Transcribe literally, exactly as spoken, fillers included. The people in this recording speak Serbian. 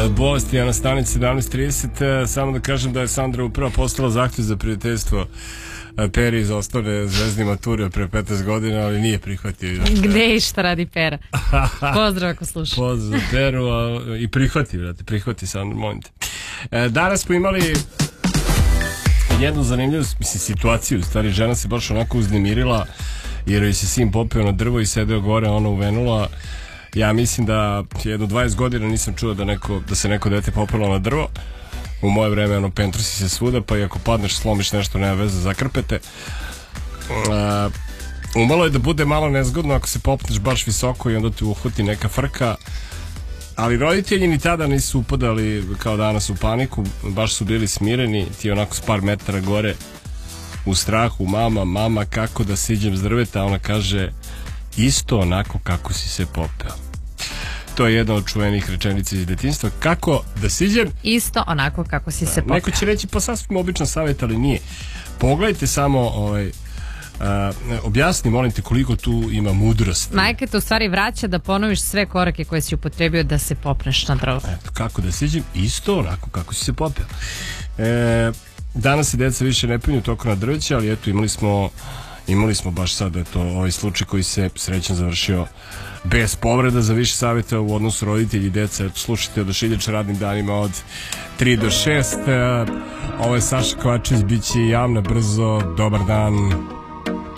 od bolesti, a na stanici sedamnaest trideset. Samo da kažem da je Sandra upravo postala zahtjev za prijateljstvo Peri iz osnovne zvezdne mature pre petnaest godina, ali nije prihvatio. Gde i šta radi Pera? Pozdrav ako sluša. Pozdrav Peru, a, i prihvati, vrati, prihvati Sandra, molim te. E, danas smo imali jednu zanimljivu mislim, situaciju. Stari, žena se baš onako uznemirila jer joj se sin popeo na drvo i sedeo gore, ona uvenula. Ja mislim da jedno dvadeset godina nisam čuo da, neko, da se neko dete popelo na drvo. U moje vreme ono pentrosi se svuda, pa i ako padneš, slomiš nešto, nema veze, zakrpete. Uh, umalo je da bude malo nezgodno ako se popneš baš visoko i onda te uhvati neka frka. Ali roditelji ni tada nisu upadali kao danas u paniku, baš su bili smireni, ti onako s par metara gore u strahu, mama, mama, kako da siđem s drveta, ona kaže isto onako kako si se popeo. To je jedna od čuvenih rečenica iz detinjstva. Kako da siđem? Isto onako kako si se popeo. Neko će reći pa sasvim običan savjet, ali nije. Pogledajte samo ovaj, uh, objasni, molim te, koliko tu ima mudrosti. Majka te u stvari vraća da ponoviš sve korake koje si upotrebio da se popneš na drvo. Eto, kako da siđem? Isto onako kako si se popeo. E, danas se deca više ne penju toko na drveće, ali eto imali smo imali smo baš sad eto, ovaj slučaj koji se srećan završio bez povreda. Za više savjeta u odnosu roditelji i deca, eto, slušajte Odašiljač radnim danima od tri do šest. Ovo je Saša Kovačević, bit će javna brzo. Dobar dan.